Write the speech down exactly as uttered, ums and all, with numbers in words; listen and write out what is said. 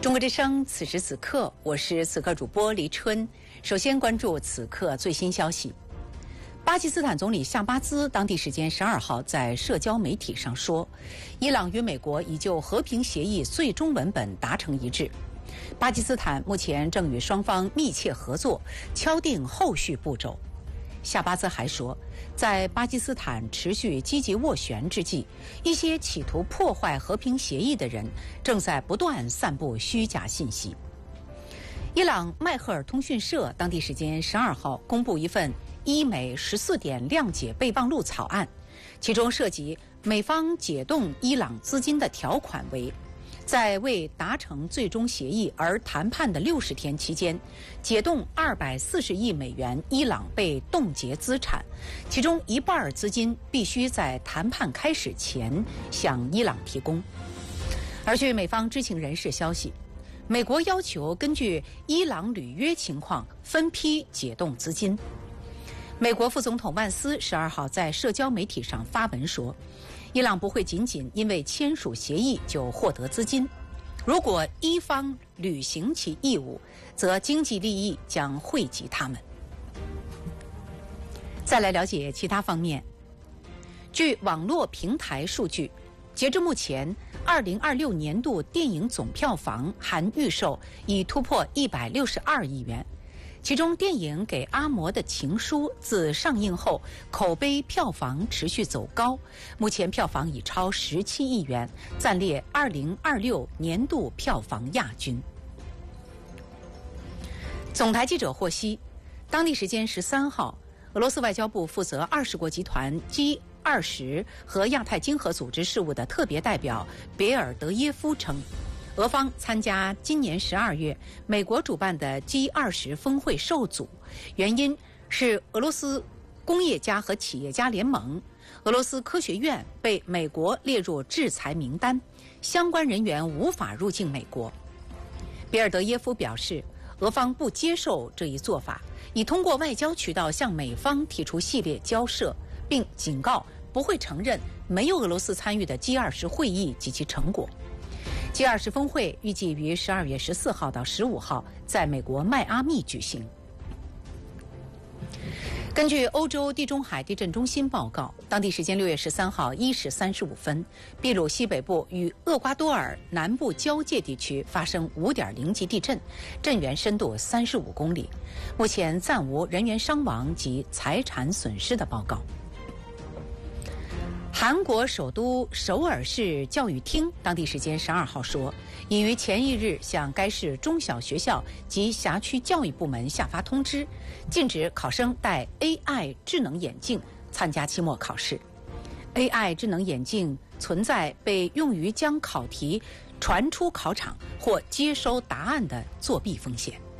中国之声，此时此刻，我是此刻主播黎春。首先关注此刻最新消息。巴基斯坦总理夏巴兹当地时间十二号在社交媒体上说，伊朗与美国已就和平协议最终文本达成一致。巴基斯坦目前正与双方密切合作，敲定后续步骤。夏巴兹还说，在巴基斯坦持续积极斡旋之际，一些企图破坏和平协议的人正在不断散布虚假信息。伊朗迈赫尔通讯社当地时间十二号公布一份伊美十四点谅解备忘录草案，其中涉及美方解冻伊朗资金的条款为，在未达成最终协议而谈判的六十天期间，解冻二百四十亿美元伊朗被冻结资产，其中一半资金必须在谈判开始前向伊朗提供。而据美方知情人士消息，美国要求根据伊朗履约情况分批解冻资金。美国副总统万斯十二号在社交媒体上发文说，伊朗不会仅仅因为签署协议就获得资金，如果伊方履行其义务，则经济利益将惠及他们。再来了解其他方面。据网络平台数据，截至目前二零二六年度电影总票房含预售已突破一百六十二亿元，其中电影《给阿嬷的情书》自上映后口碑票房持续走高，目前票房已超十七亿元，暂列二零二六年度票房亚军。总台记者获悉，当地时间十三号，俄罗斯外交部负责二十国集团 G 二十和亚太经合组织事务的特别代表别尔德耶夫称，俄方参加今年十二月美国主办的 G 二十峰会受阻，原因是俄罗斯工业家和企业家联盟，俄罗斯科学院被美国列入制裁名单，相关人员无法入境美国。别尔德耶夫表示，俄方不接受这一做法，已通过外交渠道向美方提出系列交涉，并警告不会承认没有俄罗斯参与的 G 二十会议及其成果。G 二十峰会预计于十二月十四号到十五号在美国迈阿密举行。根据欧洲地中海地震中心报告，当地时间六月十三号一时三十五分，秘鲁西北部与厄瓜多尔南部交界地区发生五点零级地震，震源深度三十五公里。目前暂无人员伤亡及财产损失的报告。韩国首都首尔市教育厅当地时间十二号说，已于前一日向该市中小学校及辖区教育部门下发通知，禁止考生戴 A I 智能眼镜参加期末考试。A I 智能眼镜存在被用于将考题传出考场或接收答案的作弊风险。